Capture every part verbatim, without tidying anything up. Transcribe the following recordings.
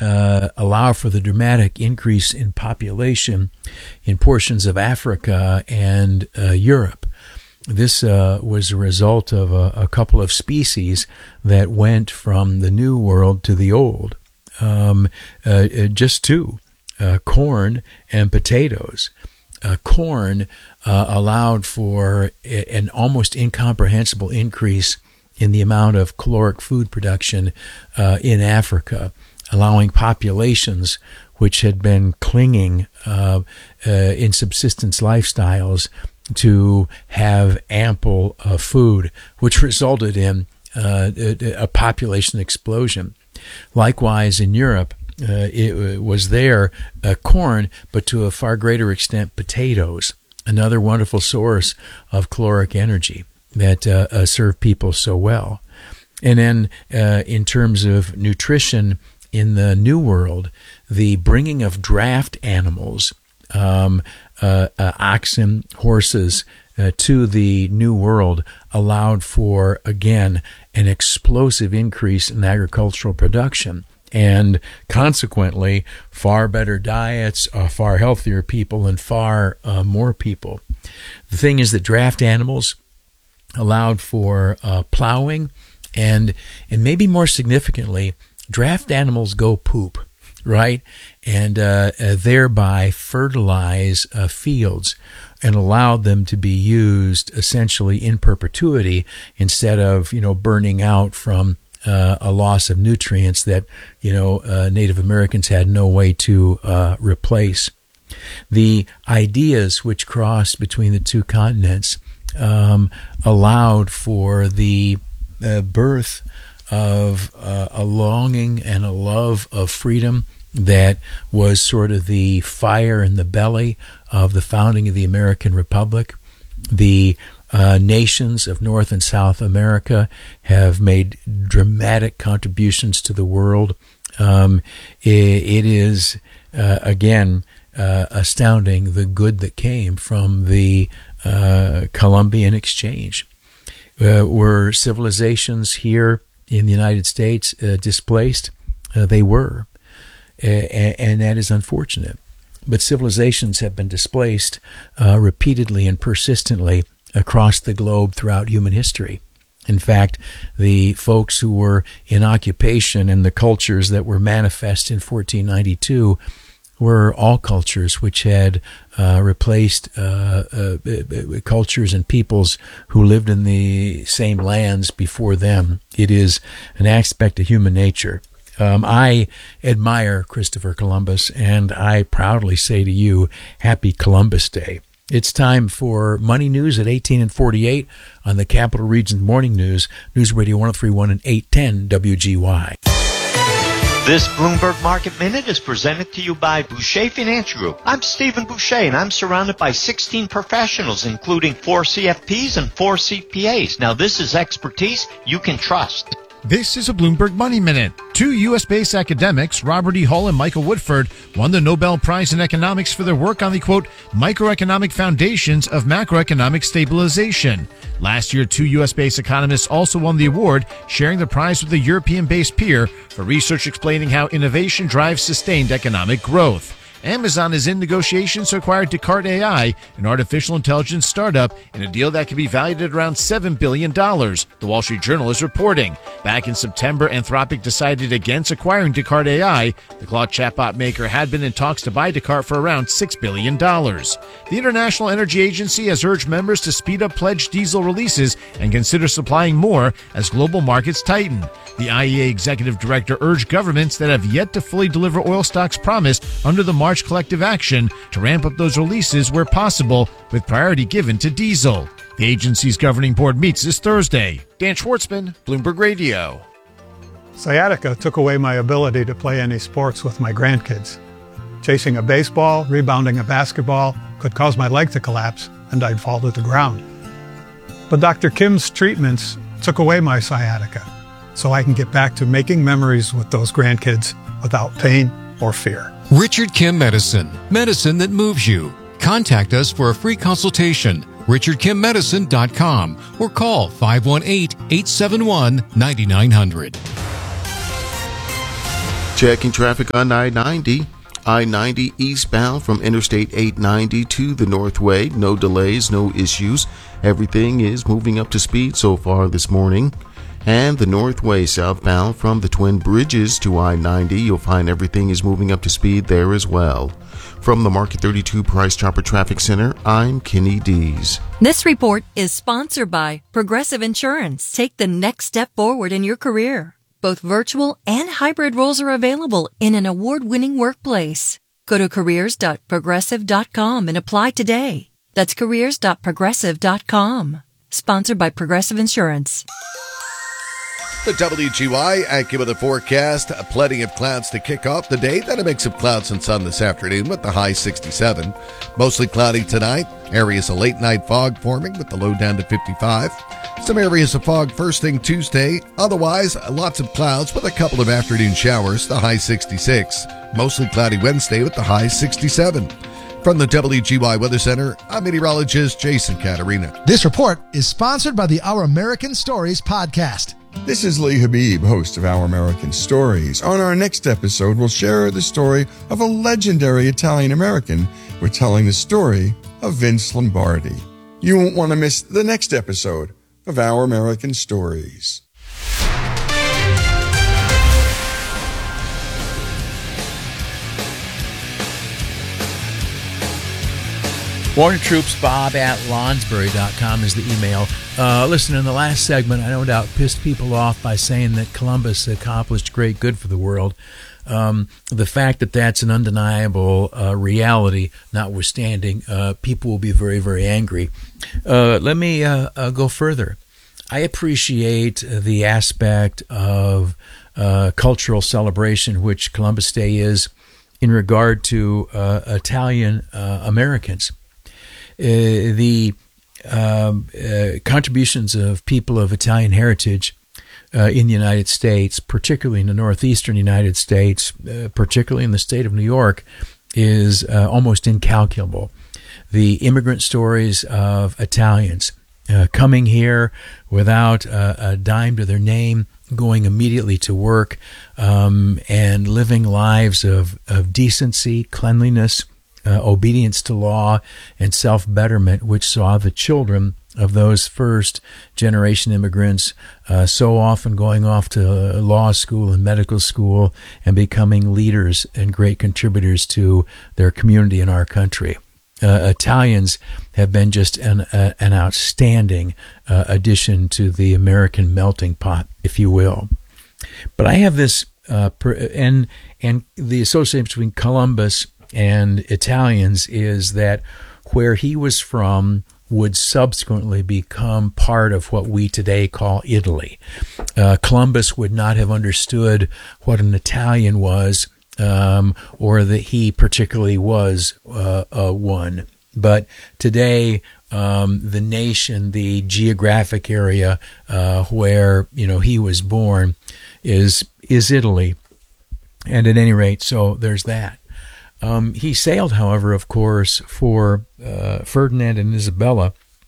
uh, allow for the dramatic increase in population in portions of Africa and uh, Europe. This uh, was a result of a, a couple of species that went from the New World to the Old. Um, uh, just two, uh, corn and potatoes. Uh, corn uh, allowed for a, an almost incomprehensible increase in the amount of caloric food production uh, in Africa, allowing populations which had been clinging uh, uh, in subsistence lifestyles to have ample uh, food, which resulted in uh, a, a population explosion. Likewise, in Europe, uh, it was there uh, corn, but to a far greater extent potatoes, another wonderful source of caloric energy that uh, uh, serve people so well. And then uh, in terms of nutrition in the New World, the bringing of draft animals, um, uh, uh, oxen, horses, uh, to the New World allowed for, again, an explosive increase in agricultural production. And consequently, far better diets, uh, far healthier people, and far uh, more people. The thing is that draft animals allowed for uh, plowing, and and maybe more significantly, draft animals go poop, right? And uh, uh, thereby fertilize uh, fields and allowed them to be used essentially in perpetuity instead of, you know, burning out from uh, a loss of nutrients that, you know, uh, Native Americans had no way to uh, replace. The ideas which crossed between the two continents um, allowed for the uh, birth of uh, a longing and a love of freedom that was sort of the fire in the belly of the founding of the American Republic. The uh, nations of North and South America have made dramatic contributions to the world. Um, it, it is, uh, again, uh, astounding the good that came from the uh, Columbian Exchange. Uh, were civilizations here in the United States uh, displaced? Uh, they were. Uh, and that is unfortunate. But civilizations have been displaced uh, repeatedly and persistently across the globe throughout human history. In fact, the folks who were in occupation and the cultures that were manifest in fourteen ninety-two were all cultures which had uh, replaced uh, uh, cultures and peoples who lived in the same lands before them. It is an aspect of human nature. Um, I admire Christopher Columbus, and I proudly say to you, Happy Columbus Day. It's time for Money News at eighteen and forty-eight on the Capital Region Morning News, News Radio one oh three point one and eight ten W G Y. This Bloomberg Market Minute is presented to you by Boucher Financial Group. I'm Stephen Boucher, and I'm surrounded by sixteen professionals, including four C F Ps and four C P As. Now, this is expertise you can trust. This is a Bloomberg Money Minute. Two U S-based academics, Robert E. Hull and Michael Woodford, won the Nobel Prize in Economics for their work on the, quote, microeconomic foundations of macroeconomic stabilization. Last year, two U S-based economists also won the award, sharing the prize with a European-based peer for research explaining how innovation drives sustained economic growth. Amazon is in negotiations to acquire Descartes A I, an artificial intelligence startup, in a deal that could be valued at around seven billion dollars, the Wall Street Journal is reporting. Back in September, Anthropic decided against acquiring Descartes A I. The Claude chatbot maker had been in talks to buy Descartes for around six billion dollars. The International Energy Agency has urged members to speed up pledged diesel releases and consider supplying more as global markets tighten. The I E A executive director urged governments that have yet to fully deliver oil stocks promised under the March collective action to ramp up those releases where possible, with priority given to diesel. The agency's governing board meets this Thursday. Dan Schwartzman, Bloomberg Radio. Sciatica took away my ability to play any sports with my grandkids. Chasing a baseball, rebounding a basketball could cause my leg to collapse and I'd fall to the ground. But Doctor Kim's treatments took away my sciatica, so I can get back to making memories with those grandkids without pain or fear. Richard Kim Medicine, medicine that moves you. Contact us for a free consultation, richard kim medicine dot com, or call five one eight, eight seven one, nine nine zero zero. Checking traffic on I ninety. I ninety eastbound from Interstate eight ninety to the Northway. No delays, no issues. Everything is moving up to speed so far this morning. And the Northway southbound from the Twin Bridges to I ninety, you'll find everything is moving up to speed there as well. From the Market thirty-two Price Chopper Traffic Center, I'm Kenny Dees. This report is sponsored by Progressive Insurance. Take the next step forward in your career. Both virtual and hybrid roles are available in an award-winning workplace. Go to careers dot progressive dot com and apply today. That's careers dot progressive dot com. Sponsored by Progressive Insurance. The W G Y AccuWeather forecast, plenty of clouds to kick off the day. Then a mix of clouds and sun this afternoon with the high sixty-seven. Mostly cloudy tonight. Areas of late night fog forming with the low down to fifty-five. Some areas of fog first thing Tuesday. Otherwise, lots of clouds with a couple of afternoon showers, the high sixty-six. Mostly cloudy Wednesday with the high sixty-seven. From the W G Y Weather Center, I'm meteorologist Jason Caterina. This report is sponsored by the Our American Stories podcast. This is Lee Habib, host of Our American Stories. On our next episode, we'll share the story of a legendary Italian-American. We're telling the story of Vince Lombardi. You won't want to miss the next episode of Our American Stories. Warning Troops, Bob at Lonsbury dot com is the email. Uh, listen, in the last segment, I no doubt pissed people off by saying that Columbus accomplished great good for the world. Um, the fact that that's an undeniable uh, reality, notwithstanding, uh, people will be very, very angry. Uh, let me uh, uh, go further. I appreciate the aspect of uh, cultural celebration, which Columbus Day is, in regard to uh, Italian uh, Americans. Uh, the um, uh, contributions of people of Italian heritage uh, in the United States, particularly in the northeastern United States, uh, particularly in the state of New York, is uh, almost incalculable. The immigrant stories of Italians uh, coming here without uh, a dime to their name, going immediately to work, um, and living lives of, of decency, cleanliness, Uh, obedience to law, and self-betterment, which saw the children of those first-generation immigrants uh, so often going off to law school and medical school and becoming leaders and great contributors to their community in our country. Uh, Italians have been just an, uh, an outstanding uh, addition to the American melting pot, if you will. But I have this, uh, per, and and the association between Columbus and Italians is that where he was from would subsequently become part of what we today call Italy. Uh, Columbus would not have understood what an Italian was, um, or that he particularly was uh, uh, one. But today, um, the nation, the geographic area uh, where you know he was born, is is Italy. And at any rate, so there's that. Um, he sailed, however, of course, for uh, Ferdinand and Isabella,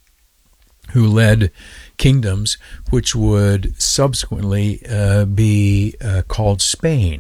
who led kingdoms which would subsequently uh, be uh, called Spain.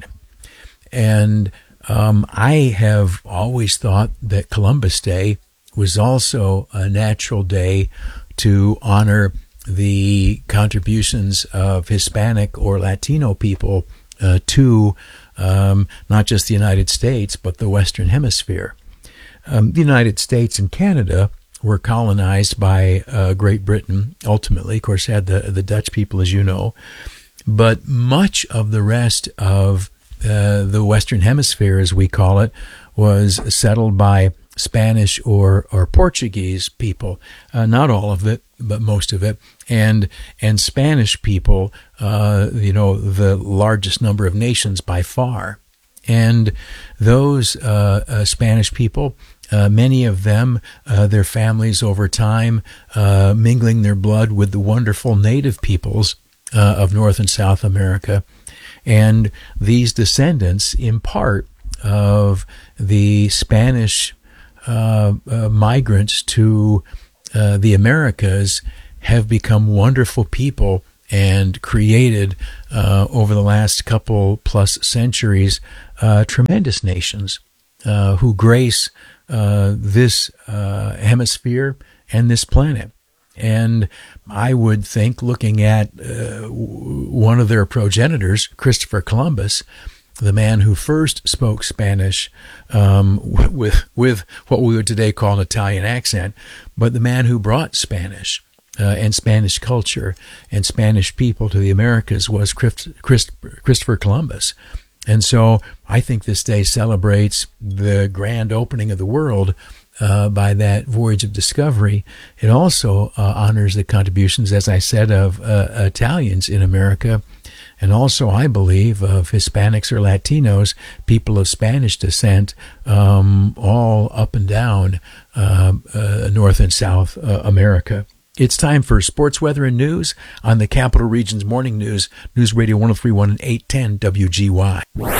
And um, I have always thought that Columbus Day was also a natural day to honor the contributions of Hispanic or Latino people uh, to Um, not just the United States, but the Western Hemisphere. Um, the United States and Canada were colonized by uh, Great Britain, ultimately. Of course, had the, the Dutch people, as you know. But much of the rest of uh, the Western Hemisphere, as we call it, was settled by Spanish or, or Portuguese people. Uh, not all of it, but most of it. And and Spanish people, uh, you know, the largest number of nations by far. And those uh, uh, Spanish people, uh, many of them, uh, their families over time, uh, mingling their blood with the wonderful native peoples uh, of North and South America. And these descendants, in part, of the Spanish uh, uh, migrants to uh, the Americas, have become wonderful people and created uh, over the last couple plus centuries uh, tremendous nations uh, who grace uh, this uh, hemisphere and this planet. And I would think, looking at uh, one of their progenitors, Christopher Columbus, the man who first spoke Spanish um, with with what we would today call an Italian accent, but the man who brought Spanish uh, and Spanish culture and Spanish people to the Americas was Christ, Christ, Christopher Columbus. And so I think this day celebrates the grand opening of the world uh, by that voyage of discovery. It also uh, honors the contributions, as I said, of uh, Italians in America, and also, I believe, of Hispanics or Latinos, people of Spanish descent, um, all up and down uh, uh, North and South uh, America. It's time for sports, weather, and news on the Capital Region's Morning News, News Radio one oh three point one and eight ten W G Y.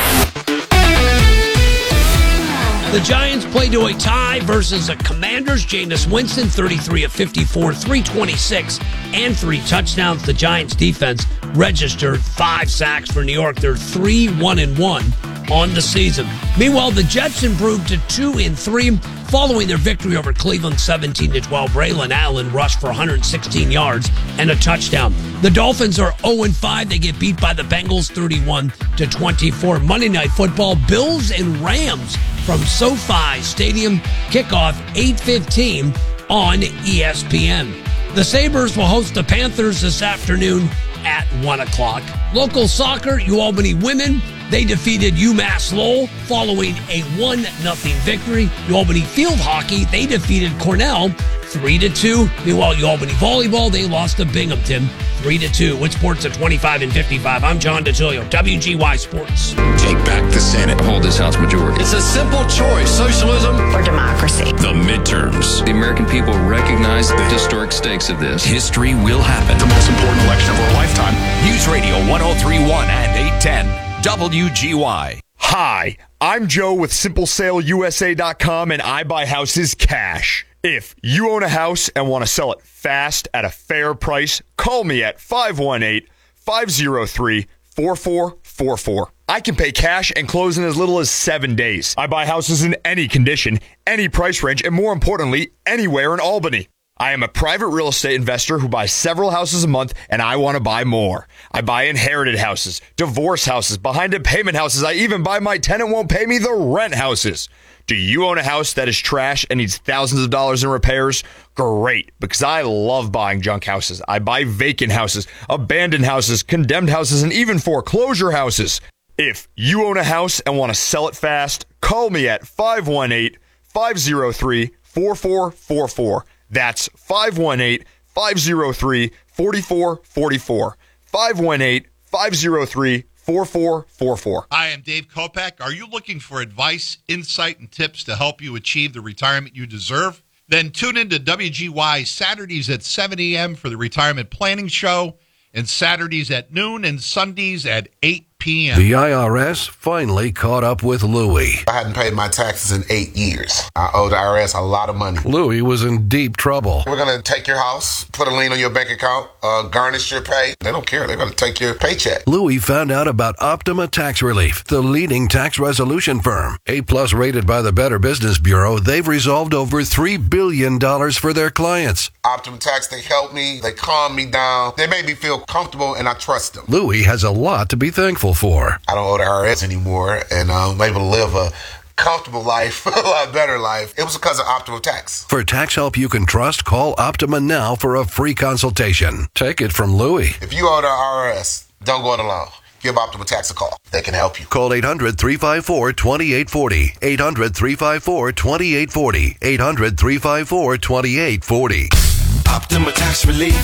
The Giants play to a tie versus the Commanders. Jameis Winston, thirty-three of fifty-four, three twenty-six, and three touchdowns. The Giants defense registered five sacks for New York. They're three one and one on the season. Meanwhile, the Jets improved to two and three following their victory over Cleveland seventeen to twelve. Braylon Allen rushed for one hundred sixteen yards and a touchdown. The Dolphins are oh and five. They get beat by the Bengals thirty-one to twenty-four. Monday Night Football, Bills and Rams from SoFi Stadium. Kickoff eight fifteen on E S P N. The Sabres will host the Panthers this afternoon at one o'clock. Local soccer, UAlbany women, they defeated UMass Lowell following a one nothing victory. UAlbany field hockey, they defeated Cornell three to two. Meanwhile, UAlbany volleyball, they lost to Binghamton three to two. With sports at twenty-five and fifty-five, I'm John DeGilio, W G Y Sports. Take back the Senate. Hold this House majority. It's a simple choice. Socialism or democracy. The midterms. The American people recognize the historic stakes of this. History will happen. The most important election of our lifetime. News Radio one oh three point one and eight ten W G Y. Hi, I'm Joe with Simple Sale U S A dot com, and I buy houses cash. If you own a house and want to sell it fast at a fair price, call me at five one eight, five oh three, four four four four. I can pay cash and close in as little as seven days. I buy houses in any condition, any price range, and more importantly, anywhere in Albany. I am a private real estate investor who buys several houses a month, and I want to buy more. I buy inherited houses, divorce houses, behind-in-payment houses. I even buy my tenant won't pay me the rent houses. Do you own a house that is trash and needs thousands of dollars in repairs? Great, because I love buying junk houses. I buy vacant houses, abandoned houses, condemned houses, and even foreclosure houses. If you own a house and want to sell it fast, call me at five one eight, five oh three, four four four four. That's five one eight, five oh three, four four four four. five one eight, five oh three, four four four four. Hi, I'm Dave Kopak. Are you looking for advice, insight, and tips to help you achieve the retirement you deserve? Then tune in to W G Y Saturdays at seven a.m. for the Retirement Planning Show, and Saturdays at noon and Sundays at eight p.m. The I R S finally caught up with Louie. I hadn't paid my taxes in eight years. I owe the I R S a lot of money. Louie was in deep trouble. We're going to take your house, put a lien on your bank account, uh, garnish your pay. They don't care. They're going to take your paycheck. Louie found out about Optima Tax Relief, the leading tax resolution firm. A-plus rated by the Better Business Bureau, they've resolved over three billion dollars for their clients. Optima Tax, they help me. They calm me down. They make me feel comfortable, and I trust them. Louie has a lot to be thankful for. I don't owe the I R S anymore, and I'm able to live a comfortable life, a lot better life. It was because of Optima Tax. For tax help you can trust, call Optima now for a free consultation. Take it from Louie. If you owe the I R S, don't go it alone. Give Optima Tax a call. They can help you. Call eight hundred, three five four, two eight four zero. eight hundred, three five four, two eight four zero. eight hundred, three five four, two eight four zero. Optima Tax Relief.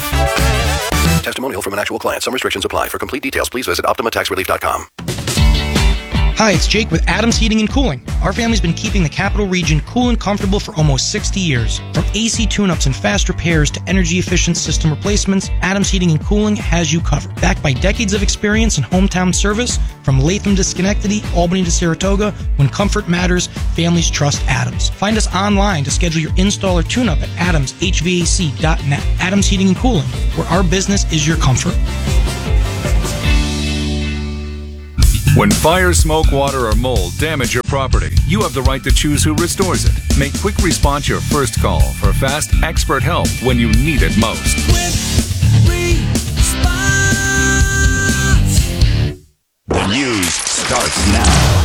Testimonial from an actual client. Some restrictions apply. For complete details, please visit Optima Tax Relief dot com. Hi, it's Jake with Adams Heating and Cooling. Our family's been keeping the Capital Region cool and comfortable for almost sixty years. From A C tune-ups and fast repairs to energy-efficient system replacements, Adams Heating and Cooling has you covered. Backed by decades of experience and hometown service, from Latham to Schenectady, Albany to Saratoga, when comfort matters, families trust Adams. Find us online to schedule your install or tune-up at adams h v a c dot net. Adams Heating and Cooling, where our business is your comfort. When fire, smoke, water, or mold damage your property, you have the right to choose who restores it. Make Quick Response your first call for fast, expert help when you need it most. The news starts now.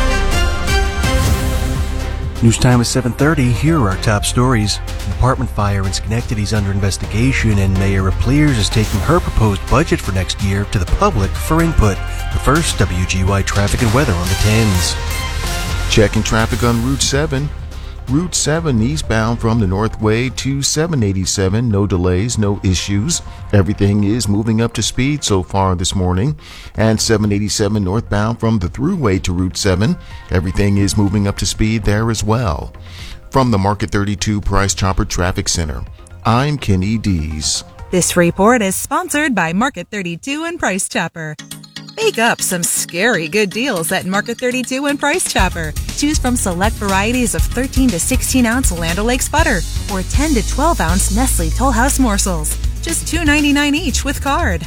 News time is seven thirty. Here are our top stories. An apartment fire in Schenectady is under investigation, and Mayor Pliers is taking her proposed budget for next year to the public for input. But first, W G Y traffic and weather on the tens. Checking traffic on Route seven. Route seven eastbound from the Northway to seven eighty-seven. No delays, no issues. Everything is moving up to speed so far this morning. And seven eighty-seven northbound from the Thruway to Route seven. Everything is moving up to speed there as well. From the Market thirty-two Price Chopper Traffic Center, I'm Kenny Dees. This report is sponsored by Market thirty-two and Price Chopper. Bake up some scary good deals at Market thirty-two and Price Chopper. Choose from select varieties of thirteen to sixteen ounce Land O'Lakes butter or ten to twelve ounce Nestle Toll House morsels. Just two ninety-nine each with card.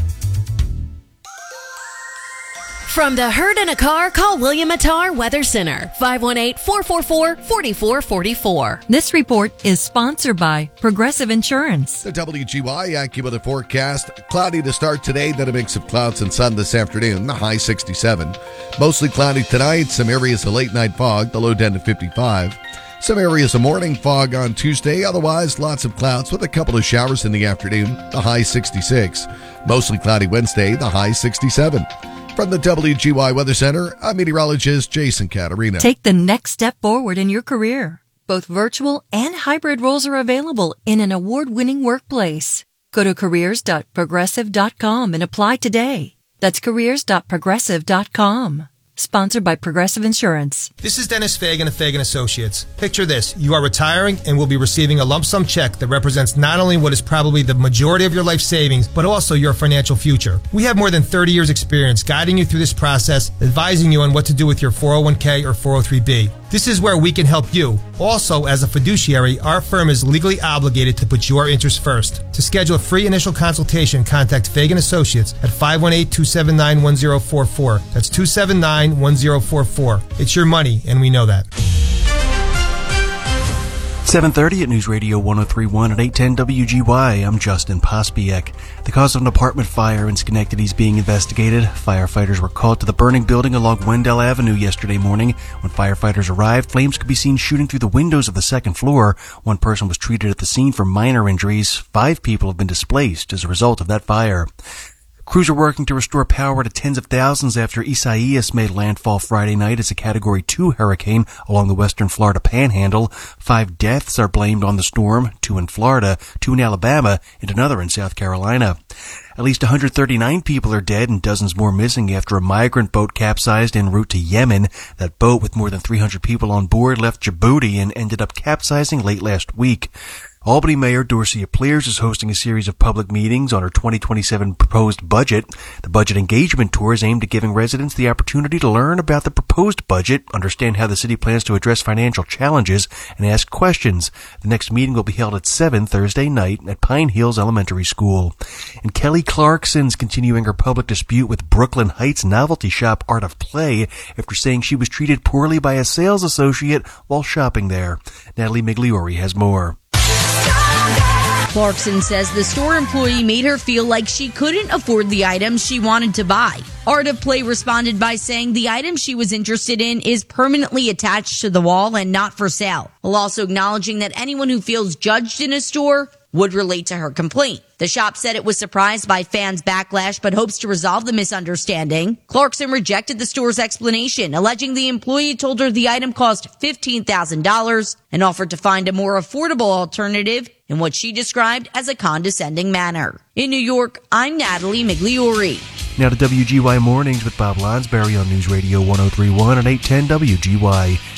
From the herd in a car, call William Attar Weather Center, five one eight, four four four, four four four four. This report is sponsored by Progressive Insurance. The W G Y AccuWeather forecast. Cloudy to start today, then a mix of clouds and sun this afternoon, the high sixty-seven. Mostly cloudy tonight, some areas of late night fog, the low down to fifty-five. Some areas of morning fog on Tuesday, otherwise lots of clouds with a couple of showers in the afternoon, the high sixty-six. Mostly cloudy Wednesday, the high sixty-seven. From the W G Y Weather Center, I'm meteorologist Jason Caterina. Take the next step forward in your career. Both virtual and hybrid roles are available in an award-winning workplace. Go to careers dot progressive dot com and apply today. That's careers dot progressive dot com. Sponsored by Progressive Insurance. This is Dennis Fagan of Fagan Associates. Picture this. You are retiring and will be receiving a lump sum check that represents not only what is probably the majority of your life savings, but also your financial future. We have more than thirty years experience guiding you through this process, advising you on what to do with your four oh one k or four oh three b. This is where we can help you. Also, as a fiduciary, our firm is legally obligated to put your interests first. To schedule a free initial consultation, contact Fagan Associates at five one eight, two seven nine, one oh four four. That's two seven nine, one oh four four. It's your money, and we know that. seven thirty at News Radio one oh three point one at eight ten W G Y. I'm Justin Pospiek. The cause of an apartment fire in Schenectady is being investigated. Firefighters were called to the burning building along Wendell Avenue yesterday morning. When firefighters arrived, flames could be seen shooting through the windows of the second floor. One person was treated at the scene for minor injuries. Five people have been displaced as a result of that fire. Crews are working to restore power to tens of thousands after Isaias made landfall Friday night as a Category two hurricane along the western Florida panhandle. Five deaths are blamed on the storm, two in Florida, two in Alabama, and another in South Carolina. At least one hundred thirty-nine people are dead and dozens more missing after a migrant boat capsized en route to Yemen. That boat, with more than three hundred people on board, left Djibouti and ended up capsizing late last week. Albany Mayor Dorcia Pliers is hosting a series of public meetings on her twenty twenty-seven proposed budget. The budget engagement tour is aimed at giving residents the opportunity to learn about the proposed budget, understand how the city plans to address financial challenges, and ask questions. The next meeting will be held at seven Thursday night at Pine Hills Elementary School. And Kelly Clarkson's continuing her public dispute with Brooklyn Heights novelty shop Art of Play after saying she was treated poorly by a sales associate while shopping there. Natalie Migliori has more. Clarkson says the store employee made her feel like she couldn't afford the items she wanted to buy. Art of Play responded by saying the item she was interested in is permanently attached to the wall and not for sale, while also acknowledging that anyone who feels judged in a store would relate to her complaint. The shop said it was surprised by fans' backlash but hopes to resolve the misunderstanding. Clarkson rejected the store's explanation, alleging the employee told her the item cost fifteen thousand dollars and offered to find a more affordable alternative in what she described as a condescending manner. In New York, I'm Natalie Migliori. Now to W G Y Mornings with Bob Lonsberry on News Radio one oh three point one at eight ten W G Y.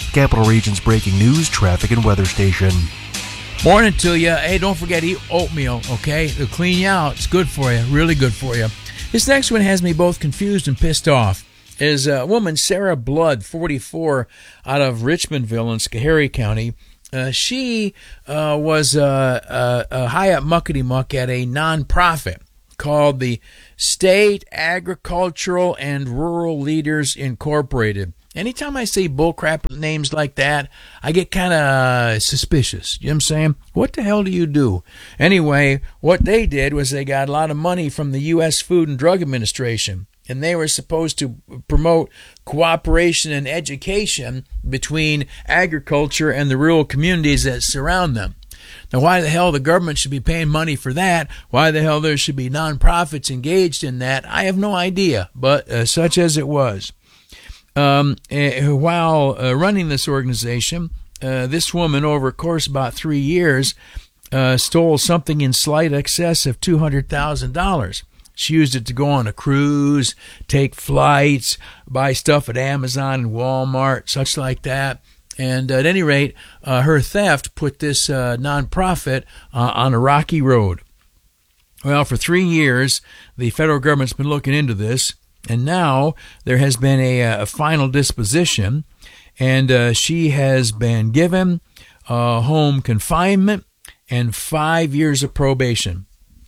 Capital Region's breaking news, traffic, and weather station. Morning to you. Hey, don't forget to eat oatmeal, okay? It'll clean you out. It's good for you, really good for you. This next one has me both confused and pissed off. Is a woman, Sarah Blood, forty-four, out of Richmondville in Schoharie County. Uh, she uh, was uh, uh, a high-up muckety-muck at a nonprofit called the State Agricultural and Rural Leaders Incorporated. Anytime I see bullcrap names like that, I get kind of suspicious. You know what I'm saying? What the hell do you do? Anyway, what they did was they got a lot of money from the U S Food and Drug Administration, and they were supposed to promote cooperation and education between agriculture and the rural communities that surround them. Now, why the hell the government should be paying money for that, why the hell there should be nonprofits engaged in that, I have no idea, but uh, such as it was. Um, uh, while uh, running this organization, uh, this woman, over a course of about three years, uh, stole something in slight excess of two hundred thousand dollars. She used it to go on a cruise, take flights, buy stuff at Amazon and Walmart, such like that. And at any rate, uh, her theft put this uh, nonprofit uh, on a rocky road. Well, for three years, the federal government's been looking into this, and now there has been a, a final disposition, and uh, she has been given uh, home confinement and five years of probation.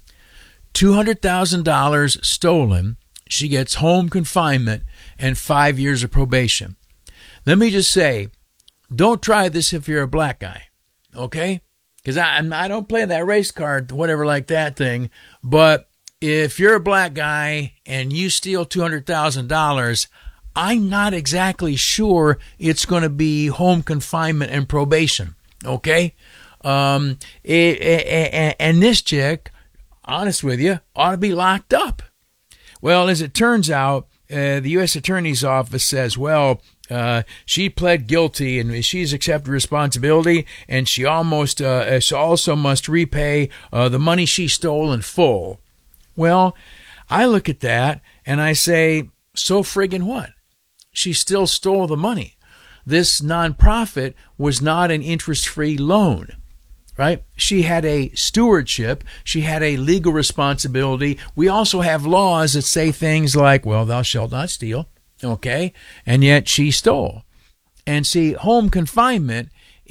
two hundred thousand dollars stolen, she gets home confinement and five years of probation. Let me just say, don't try this if you're a black guy, okay? Because I, I don't play that race card, whatever like that thing, but if you're a black guy and you steal two hundred thousand dollars, I'm not exactly sure it's going to be home confinement and probation, okay? Um, it, it, and this chick, honest with you, ought to be locked up. Well, as it turns out, uh, the U S Attorney's Office says, well, uh, she pled guilty and she's accepted responsibility, and she almost uh, she also must repay uh, the money she stole in full. Well, I look at that and I say, so friggin' what? She still stole the money. This nonprofit was not an interest-free loan, right? She had a stewardship. She had a legal responsibility. We also have laws that say things like, well, thou shalt not steal, okay? And yet she stole. And see, home confinement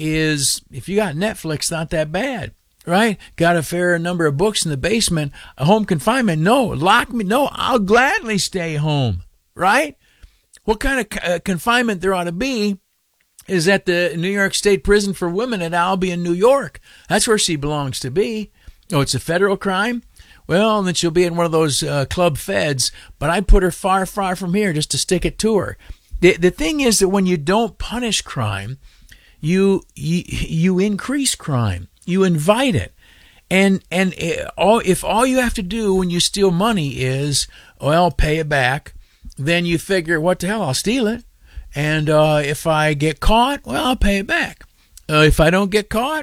is, if you got Netflix, not that bad. Right? Got a fair number of books in the basement. A home confinement? No. Lock me? No. I'll gladly stay home. Right? What kind of uh, confinement there ought to be is at the New York State Prison for Women at Albion, New York. That's where she belongs to be. Oh, it's a federal crime? Well, then she'll be in one of those uh, club feds, but I'd put her far, far from here just to stick it to her. The, the thing is that when you don't punish crime, you, you, you increase crime. You invite it. And and all if all you have to do when you steal money is, well, pay it back, then you figure, what the hell, I'll steal it. And uh, if I get caught, well, I'll pay it back. Uh, if I don't get caught,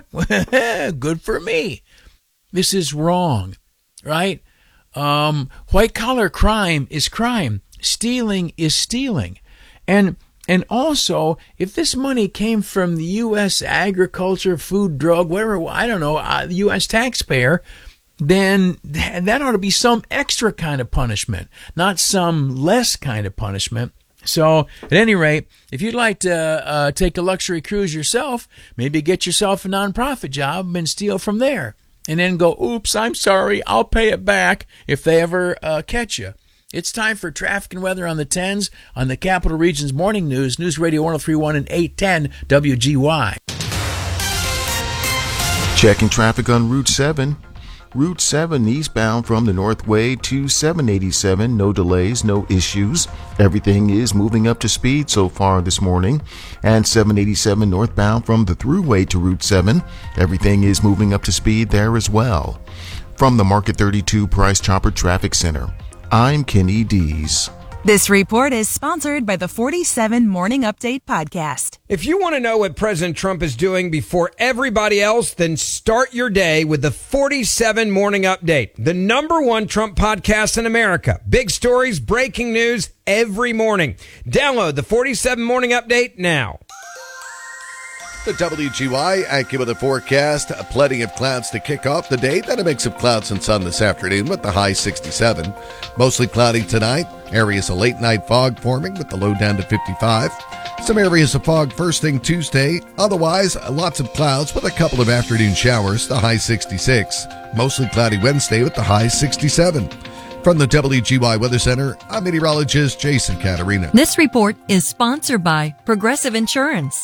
good for me. This is wrong, right? Um, white-collar crime is crime. Stealing is stealing. And And also, if this money came from the U S agriculture, food, drug, whatever, I don't know, uh, U S taxpayer, then that ought to be some extra kind of punishment, not some less kind of punishment. So, at any rate, if you'd like to uh, take a luxury cruise yourself, maybe get yourself a nonprofit job and steal from there. And then go, oops, I'm sorry, I'll pay it back if they ever uh, catch you. It's time for traffic and weather on the tens on the Capital Region's Morning News, News Radio one oh three point one and eight ten W G Y. Checking traffic on Route seven. Route seven eastbound from the Northway to seven eighty-seven. No delays, no issues. Everything is moving up to speed so far this morning. And seven eighty-seven northbound from the Thruway to Route seven. Everything is moving up to speed there as well. From the Market thirty-two Price Chopper Traffic Center, I'm Kenny Dees. This report is sponsored by the forty-seven Morning Update podcast. If you want to know what President Trump is doing before everybody else, then start your day with the forty-seven Morning Update, the number one Trump podcast in America. Big stories, breaking news every morning. Download the forty-seven Morning Update now. The W G Y AccuWeather forecast, plenty of clouds to kick off the day. Then a mix of clouds and sun this afternoon with the high sixty-seven. Mostly cloudy tonight. Areas of late night fog forming with the low down to fifty-five. Some areas of fog first thing Tuesday. Otherwise, lots of clouds with a couple of afternoon showers, the high sixty-six. Mostly cloudy Wednesday with the high sixty-seven. From the W G Y Weather Center, I'm meteorologist Jason Caterina. This report is sponsored by Progressive Insurance.